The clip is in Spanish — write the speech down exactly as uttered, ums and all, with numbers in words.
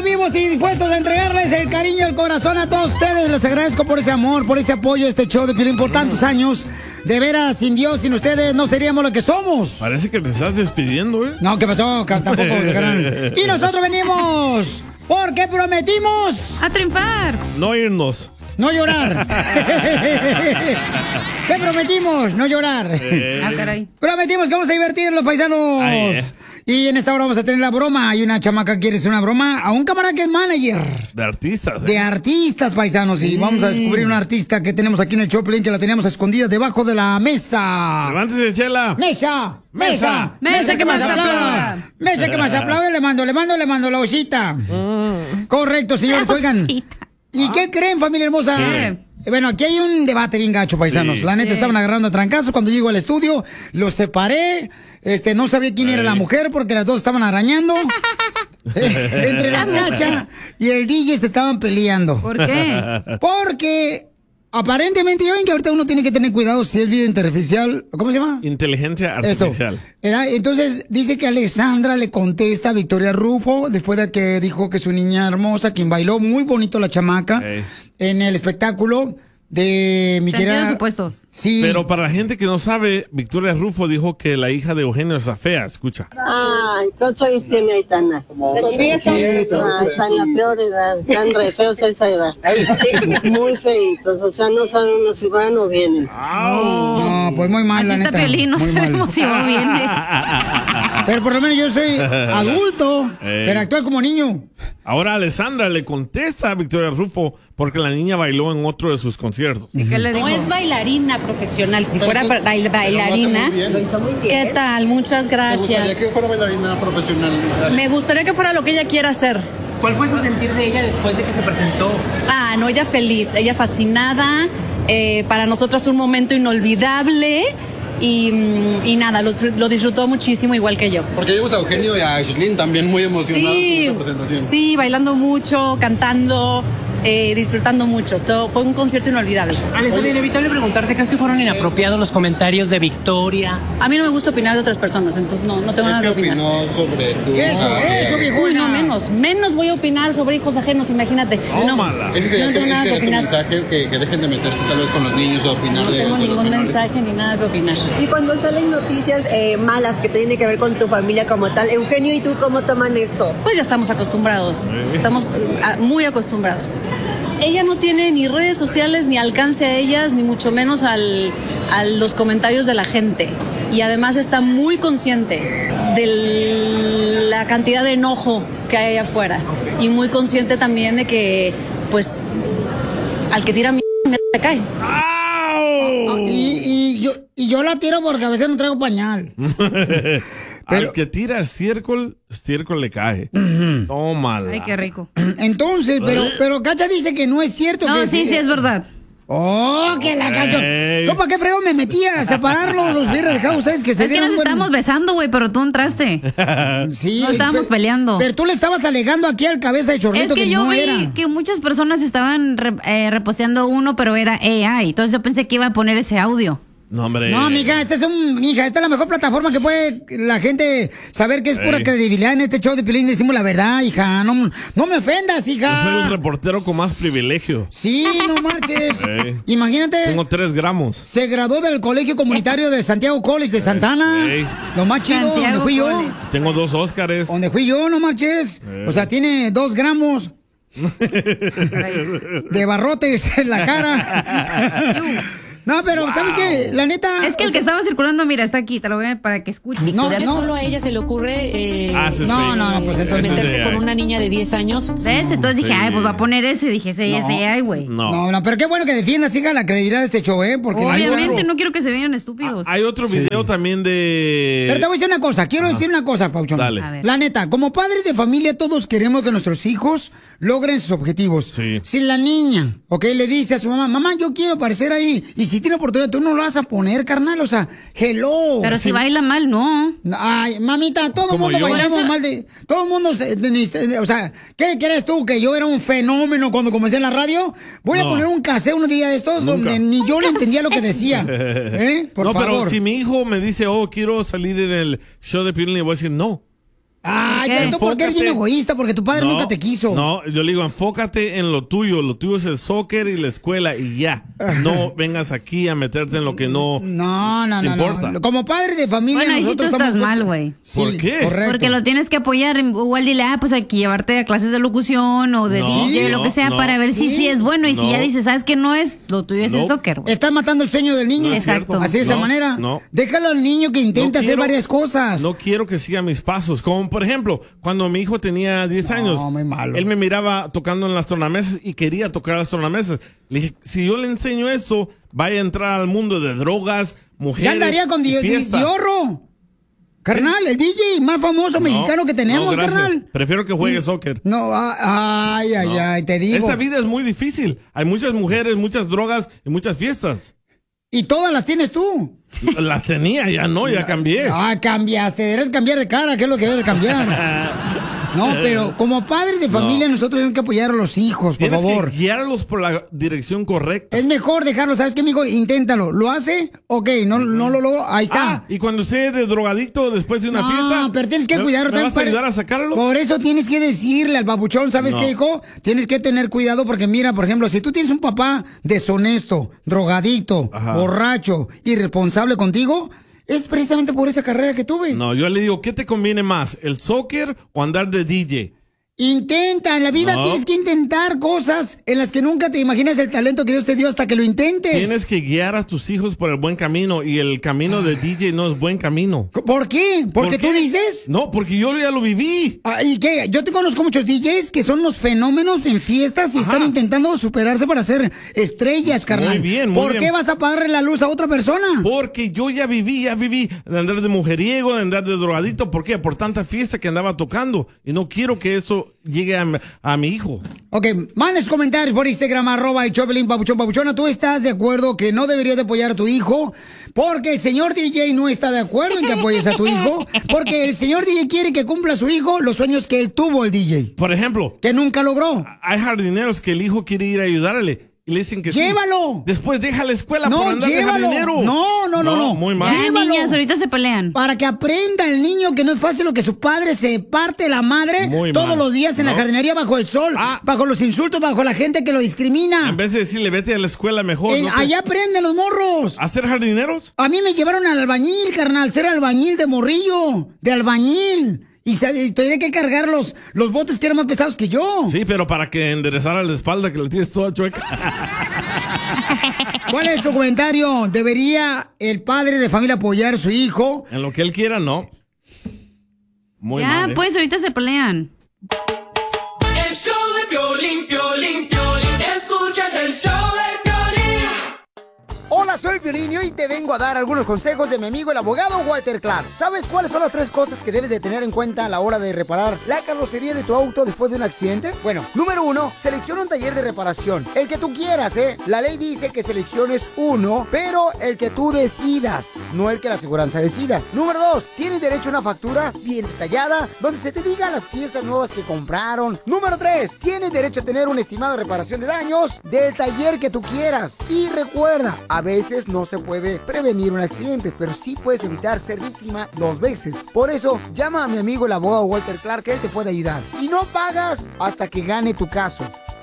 vivos y dispuestos a entregarles el cariño y el corazón a todos ustedes. Les agradezco por ese amor, por ese apoyo a este show de Piolín por tantos años. De veras, sin Dios, sin ustedes, no seríamos lo que somos. Parece que te estás despidiendo, ¿eh? No, ¿qué pasó? Tampoco. Y nosotros venimos porque prometimos... A triunfar. No irnos. No llorar. ¿Qué prometimos? No llorar. Eh. Ah, caray. Prometimos que vamos a divertir los paisanos. Ay, eh. Y en esta hora vamos a tener la broma. Hay una chamaca que quiere hacer una broma a un camarada que es manager. De artistas, ¿eh? De artistas, paisanos. Y mm. vamos a descubrir una artista que tenemos aquí en el Choplin, que la teníamos escondida debajo de la mesa. Levántese, Chela. Mesa, mesa, mesa, mesa que más aplauda. Mesa que más aplaude, le mando, le mando, le mando la osita. Mm. Correcto, señores, la oigan. osita. ¿Y qué creen, familia hermosa? ¿Qué? Bueno, aquí hay un debate bien gacho, paisanos. Sí. La neta, Sí. estaban agarrando a trancazos. Cuando llego al estudio, los separé. Este, no sabía quién Ay. era la mujer porque las dos estaban arañando. eh, entre la Cacha y el D J se estaban peleando. ¿Por qué? Porque aparentemente, ya ven que ahorita uno tiene que tener cuidado si es vida artificial. ¿Cómo se llama? Inteligencia Eso. artificial. ¿Verdad? Entonces dice que Alessandra le contesta a Victoria Rufo después de que dijo que su niña hermosa, quien bailó muy bonito la chamaca Ey. en el espectáculo de mi Sentidos querida... opuestos. Sí. Pero para la gente que no sabe, Victoria Rufo dijo que la hija de Eugenio está fea. Escucha. Ay, ¿cuántos años tiene Aitana? Ah, está en la peor edad, están re feos a esa edad. Muy feitos, o sea, no saben uno si van o vienen. No, pues muy mal, Así la está neta. Piolín, no Muy mal. sabemos si va o viene. Pero por lo menos yo soy adulto, Ey. pero actúo como niño. Ahora Alessandra le contesta a Victoria Rufo porque la niña bailó en otro de sus conciertos. ¿Y qué le No dijo? es bailarina profesional. Si fuera ba- bail- bailarina, ¿qué tal? Muchas gracias. que fuera bailarina profesional? Me gustaría que fuera lo que ella quiera hacer. ¿Cuál fue su sentir de ella después de que se presentó? Ah, no, ella feliz, ella fascinada. Eh, para nosotros un momento inolvidable. Y, mm, y nada, lo, lo disfrutó muchísimo igual que yo. Porque vimos a Eugenio y a Aislinn también muy emocionados Sí, con esta presentación. sí, bailando mucho, cantando, eh, disfrutando mucho. Esto fue un concierto inolvidable. Alessandra, inevitable preguntarte, ¿crees que fueron inapropiados los comentarios de Victoria? A mí no me gusta opinar de otras personas, entonces no, no tengo Es nada que que opinar. opinó sobre tu... Eso, hija. eso, Uy, viejona. no, menos, menos voy a opinar sobre hijos ajenos, imagínate. No, Tómala. Ese yo sería, no tengo ese nada que sería tu opinar. mensaje, que, que dejen de meterse tal vez con los niños o opinar No de, tengo de los ningún menores. mensaje ni nada que opinar. Y cuando salen noticias eh, malas que tienen que ver con tu familia como tal, Eugenio y tú, ¿cómo toman esto? Pues ya estamos acostumbrados, estamos ah, muy acostumbrados. Ella no tiene ni redes sociales, ni alcance a ellas, ni mucho menos al, a los comentarios de la gente. Y además está muy consciente de la cantidad de enojo que hay allá afuera. Y muy consciente también de que, pues, al que tira mierda, le cae. Ah, y, y yo, y yo la tiro porque a veces no traigo pañal. Al que tira estiércol, estiércol le cae. Tómala. Ay, qué rico. Entonces, pero, pero Cacha dice que no es cierto. No, que sí, sí, es verdad. Oh, que la Cacha. Ey. ¿Yo para qué frego me metí a separarlos los viernes de ustedes que se Es que dieron nos buen- estábamos besando, güey, pero tú entraste. Sí, no estábamos pe- peleando. Pero tú le estabas alegando aquí al cabeza de chorrito Es que, que, yo no vi era. que muchas personas estaban re- eh, reposteando uno, pero era A I. Entonces yo pensé que iba a poner ese audio. No, hombre. No, mija, esta es un, mija, esta es la mejor plataforma que puede la gente saber que es pura Ey. credibilidad en este show de Piolín. Decimos la verdad, hija. No, no me ofendas, Yo soy un hija. reportero con más privilegio. Sí, no marches. Ey. Imagínate. Tengo tres gramos. Se graduó del Colegio Comunitario de Santiago College de Santana. Ey. Lo más chido, donde Santiago fui yo. College. Tengo dos Óscares. Donde fui yo, no marches. Ey. O sea, tiene dos gramos de barrotes en la cara. No, pero ¿sabes qué? La neta. Es que el o que sea, estaba circulando, mira, está aquí, te lo voy a para que escuches. No, Victoria, no. solo a ella se le ocurre eh, Ah, ese es No, fake. no, no, pues entonces- meterse Ese es con de- una niña de diez años. ¿Ves? Entonces dije, Sí. ay, pues va a poner ese. Dije, ese, No. ese, ay, güey. No. No, no, pero qué bueno que defiendas, hija, la credibilidad de este show, ¿eh? Porque la neta- Obviamente, no quiero que se vean estúpidos. Hay otro video también de... Pero te voy a decir una cosa, quiero decir una cosa, Pauchón. Dale. A ver. La neta, como padres de familia, todos queremos que nuestros hijos logren sus objetivos. Sí. Si la niña, ok, le dice a su mamá, mamá, yo quiero aparecer ahí, y si tiene oportunidad, tú no lo vas a poner, carnal, o sea, hello. Pero si baila mal, no. Ay, mamita, todo el Como mundo yo. bailamos Por eso- mal de... Todo el mundo, se- de- de- o sea, ¿qué crees tú? ¿Que yo era un fenómeno cuando comencé en la radio? Voy a No. poner un cassette un día de estos Nunca. donde ni yo le entendía lo que decía. ¿Eh? Por no, favor. pero si mi hijo me dice, oh, quiero salir en el show de Piolín, le voy a decir no. Ay, ¿Qué? pero tú porque eres bien Enfócate. egoísta, porque tu padre No, nunca te quiso. No, yo le digo, enfócate en lo tuyo. Lo tuyo es el soccer y la escuela y ya. No vengas aquí a meterte en lo que no, No, no, te no, importa. no. Como padre de familia, Bueno, ahí sí tú nosotros estás estamos mal, puestos- güey. Sí, ¿Por qué? correcto. Porque lo tienes que apoyar. Igual dile, ah, pues hay que llevarte a clases de locución o de No, D J, no, lo que sea, no. para ver si Sí. sí es bueno. Y si No. ya dices, ¿sabes qué? No es, lo tuyo es el No. soccer, güey. Estás matando el sueño del niño. No es Exacto. cierto. Así de esa No, manera. no. Déjalo al niño que intenta No hacer quiero- varias cosas. No quiero que siga mis pasos. Como por ejemplo, cuando mi hijo tenía diez años, muy malo. él me miraba tocando en las tornamesas y quería tocar las tornamesas. Le dije, si yo le enseño eso, vaya a entrar al mundo de drogas, mujeres. Ya andaría con y Di- Di- fiesta. Diorro. Carnal, el D J más famoso No, mexicano que tenemos, no, gracias. carnal. Prefiero que juegue soccer. No, ah, ay, ay, No. ay, te digo. Esta vida es muy difícil. Hay muchas mujeres, muchas drogas y muchas fiestas. Y todas las tienes tú. Las tenía, ya no, ya cambié. Ah, cambiaste. Debes cambiar de cara, que es lo que debes de cambiar. No, pero como padres de familia, nosotros tenemos que apoyar a los hijos, por Tienes favor. que guiarlos por la dirección correcta. Es mejor dejarlo, ¿sabes qué, amigo? Inténtalo. ¿Lo hace? Ok, no, no lo logro. Ahí está. Ah, y cuando esté de drogadicto después de una no, fiesta. pero tienes que ¿me- cuidarlo. ¿Me también vas a para- ayudar a sacarlo? Por eso tienes que decirle al babuchón, ¿sabes No. qué, hijo? Tienes que tener cuidado porque mira, por ejemplo, si tú tienes un papá deshonesto, drogadicto, Ajá. borracho, irresponsable contigo, es precisamente por esa carrera que tuve. No, yo le digo, ¿qué te conviene más? ¿El soccer o andar de D J? Intenta, en la vida No. tienes que intentar cosas en las que nunca te imaginas el talento que Dios te dio hasta que lo intentes. Tienes que guiar a tus hijos por el buen camino y el camino de D J no es buen camino. ¿Por qué? ¿Porque ¿Por tú qué? dices? No, porque yo ya lo viví. Ah, ¿y qué? Yo te conozco muchos D Js que son unos fenómenos en fiestas y Ajá. están intentando superarse para ser estrellas, carnal. Muy bien, muy ¿Por bien. qué vas a apagarle la luz a otra persona? Porque yo ya viví, ya viví de andar de mujeriego, de andar de drogadito. ¿Por qué? Por tanta fiesta que andaba tocando. Y no quiero que eso llegue a, a mi hijo. Ok, mandes comentarios por Instagram, arroba el Choplin Papuchón Papuchona. ¿Tú estás de acuerdo que no deberías de apoyar a tu hijo? Porque el señor D J no está de acuerdo en que apoyes a tu hijo. Porque el señor D J quiere que cumpla su hijo los sueños que él tuvo, el D J. Por ejemplo, Que nunca logró. hay jardineros que el hijo quiere ir a ayudarle. Y le dicen que sí. ¡Llévalo! Después deja la escuela No, por andar de llévalo. jardinero. No, no, no, no. Muy mal. Ya, Llévalo. niñas, ahorita se pelean. Para que aprenda el niño que no es fácil lo que su padre se parte la madre Muy todos mal. los días en la No. jardinería bajo el sol, Ah. bajo los insultos, bajo la gente que lo discrimina. En vez de decirle, vete a la escuela mejor. En- no te- allá aprenden los morros. ¿A ser jardineros? A mí me llevaron al albañil, carnal, ser albañil de morrillo, de albañil. Y, sa- y tenía que cargar los, los botes que eran más pesados que yo. Sí, pero para que enderezara la espalda que la tienes toda chueca. ¿Cuál es tu comentario? ¿Debería el padre de familia apoyar a su hijo? En lo que él quiera, no. Muy ya, mal, ¿eh? pues ahorita se pelean. El show de Piolín, Piolín, Piolín. Escuchas el show de Piolín. Hola, soy Piolín y hoy te vengo a dar algunos consejos de mi amigo el abogado Walter Clark. ¿Sabes cuáles son las tres cosas que debes de tener en cuenta a la hora de reparar la carrocería de tu auto después de un accidente? Bueno, número uno, selecciona un taller de reparación. El que tú quieras, ¿eh? La ley dice que selecciones uno, pero el que tú decidas, no el que la aseguranza decida. Número dos, tienes derecho a una factura bien detallada donde se te digan las piezas nuevas que compraron. Número tres, tienes derecho a tener un estimado de reparación de daños del taller que tú quieras. Y recuerda, a veces no se puede prevenir un accidente, pero sí puedes evitar ser víctima dos veces. Por eso, llama a mi amigo el abogado Walter Clark, que él te puede ayudar. Y no pagas hasta que gane tu caso.